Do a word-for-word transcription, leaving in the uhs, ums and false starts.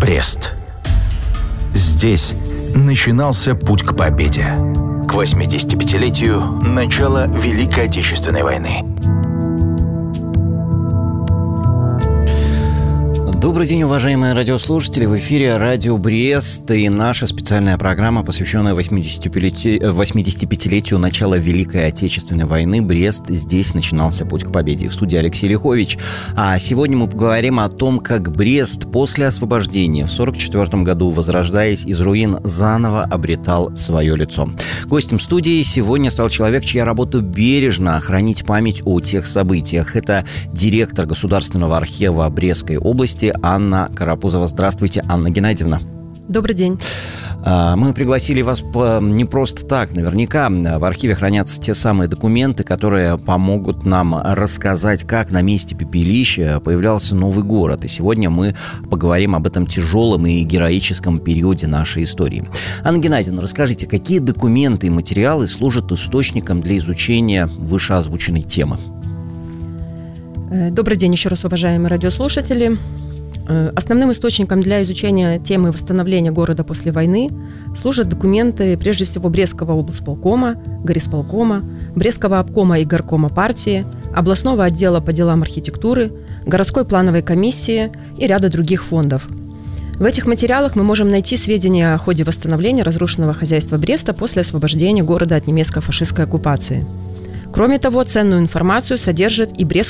Брест. Здесь начинался путь к победе. К восьмидесятипятилетию начала Великой Отечественной войны. Добрый день, уважаемые радиослушатели. В эфире радио Брест и наша специальная программа, посвященная восьмидесятипятилетию начала Великой Отечественной войны. Брест. Здесь начинался путь к победе. В студии Алексей Лихович. А сегодня мы поговорим о том, как Брест после освобождения в сорок четвёртом году, возрождаясь из руин, заново обретал свое лицо. Гостем студии сегодня стал человек, чья работа бережно хранить память о тех событиях. Это директор Государственного архива Брестской области Анна Карапузова. Здравствуйте, Анна Геннадьевна. Добрый день. Мы пригласили вас не просто так. Наверняка в архиве хранятся те самые документы, которые помогут нам рассказать, как на месте пепелища появлялся новый город. И сегодня мы поговорим об этом тяжелом и героическом периоде нашей истории. Анна Геннадьевна, расскажите, какие документы и материалы служат источником для изучения вышеозвученной темы? Добрый день еще раз, уважаемые радиослушатели. Основным источником для изучения темы восстановления города после войны служат документы, прежде всего, Брестского облсполкома, горисполкома, Брестского обкома и горкома партии, областного отдела по делам архитектуры, городской плановой комиссии и ряда других фондов. В этих материалах мы можем найти сведения о ходе восстановления разрушенного хозяйства Бреста после освобождения города от немецко-фашистской оккупации. Кроме того, ценную информацию содержит и Брестская